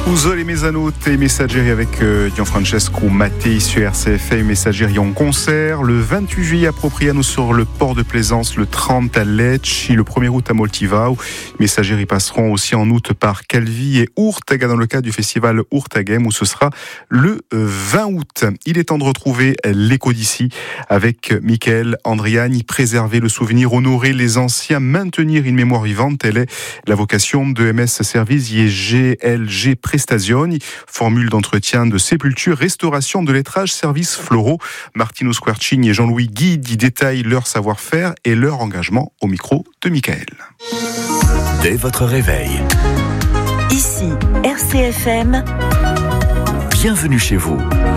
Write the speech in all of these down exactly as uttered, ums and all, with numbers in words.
Usole Mezzanotte et Messaggeri avec euh, Gianfrancesco Mattei sur R C F M. Messaggeri en concert le vingt-huit juillet à Propriano sur le port de Plaisance, le trente à Lecce, le premier août à Moltivao. Messaggeri passeront aussi en août par Calvi et Urtaga dans le cadre du festival Urtagem où ce sera le vingt août. Il est temps de retrouver l'écho d'ici avec Michael Andriani. Préserver le souvenir, honorer les anciens, maintenir une mémoire vivante, telle est la vocation de M S Servizi et G L G Prestazioni, formule d'entretien de sépulture, restauration de lettrage, services floraux. Martino Squarcini et Jean-Louis Guide y détaillent leur savoir-faire et leur engagement au micro de Michael. Dès votre réveil. Ici, R C F M. Bienvenue chez vous.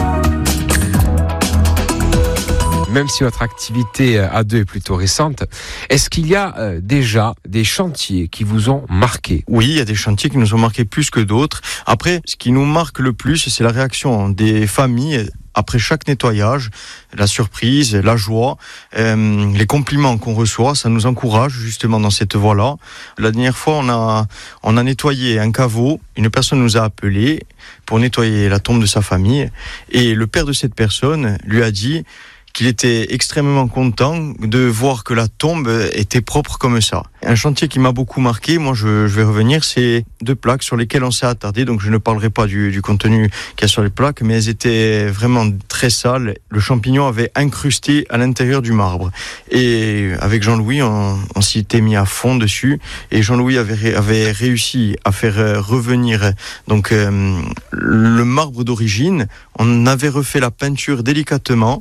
Même si votre activité à deux est plutôt récente, est-ce qu'il y a euh, déjà des chantiers qui vous ont marqué ? Oui, il y a des chantiers qui nous ont marqué plus que d'autres. Après, ce qui nous marque le plus, c'est la réaction des familles après chaque nettoyage, la surprise, la joie, euh, les compliments qu'on reçoit, ça nous encourage justement dans cette voie-là. La dernière fois, on a, on a nettoyé un caveau, une personne nous a appelé pour nettoyer la tombe de sa famille, et le père de cette personne lui a dit qu'il était extrêmement content de voir que la tombe était propre comme ça. Un chantier qui m'a beaucoup marqué, moi je, je vais revenir, c'est deux plaques sur lesquelles on s'est attardé, donc je ne parlerai pas du, du contenu qu'il y a sur les plaques, mais elles étaient vraiment très sales. Le champignon avait incrusté à l'intérieur du marbre. Et avec Jean-Louis, on, on s'y était mis à fond dessus, et Jean-Louis avait, avait réussi à faire revenir donc, euh, le marbre d'origine. On avait refait la peinture délicatement,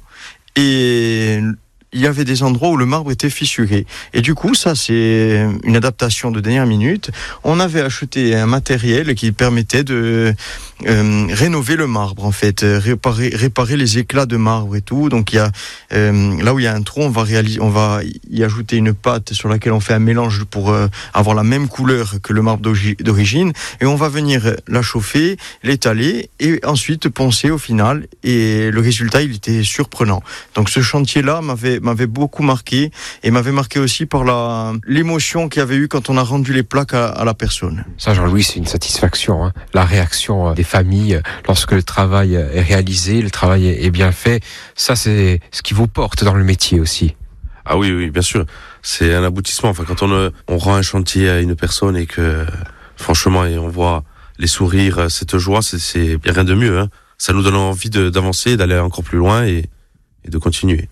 et il y avait des endroits où le marbre était fissuré. Et du coup, ça, c'est une adaptation de dernière minute. On avait acheté un matériel qui permettait de euh, rénover le marbre, en fait, réparer, réparer les éclats de marbre et tout. Donc, il y a, euh, là où il y a un trou, on va réaliser, on va y ajouter une pâte sur laquelle on fait un mélange pour euh, avoir la même couleur que le marbre d'origine. Et on va venir la chauffer, l'étaler et ensuite poncer au final. Et le résultat, il était surprenant. Donc, ce chantier-là m'avait m'avait beaucoup marqué, et m'avait marqué aussi par la, l'émotion qu'il y avait eu quand on a rendu les plaques à, à la personne. Ça, Jean-Louis, c'est une satisfaction, hein. La réaction des familles lorsque le travail est réalisé, le travail est bien fait, ça c'est ce qui vous porte dans le métier aussi. Ah oui, oui, bien sûr. C'est un aboutissement. Enfin, quand on, on rend un chantier à une personne et que, franchement, et on voit les sourires, cette joie, c'est, c'est y a rien de mieux, hein. Ça nous donne envie de, d'avancer, d'aller encore plus loin et, et de continuer.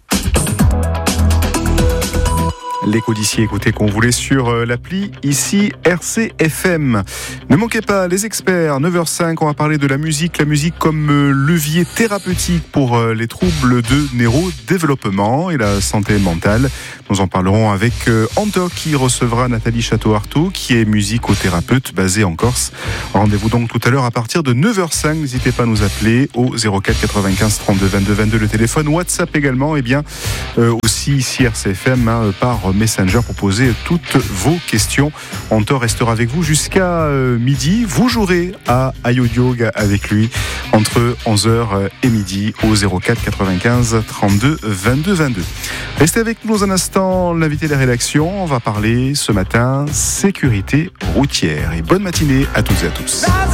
L'écho d'ici, écoutez qu'on voulait sur l'appli ici R C F M. Ne manquez pas les experts, neuf heures cinq, on va parler de la musique, la musique comme levier thérapeutique pour les troubles de neurodéveloppement et la santé mentale. Nous en parlerons avec Antoc qui recevra Nathalie Château-Artaud qui est musicothérapeute basée en Corse. Rendez-vous donc tout à l'heure à partir de neuf heures cinq, n'hésitez pas à nous appeler au zéro quatre quatre-vingt-quinze trente-deux vingt-deux vingt-deux, le téléphone, WhatsApp également, et bien euh, aussi ici R C F M hein, par Messenger pour poser toutes vos questions. Anto restera avec vous jusqu'à euh, midi. Vous jouerez à Ayodiog avec lui entre onze heures et midi au zéro quatre quatre-vingt-quinze trente-deux vingt-deux vingt-deux. Restez avec nous dans un instant, l'invité de la rédaction. On va parler ce matin sécurité routière. Et bonne matinée à toutes et à tous.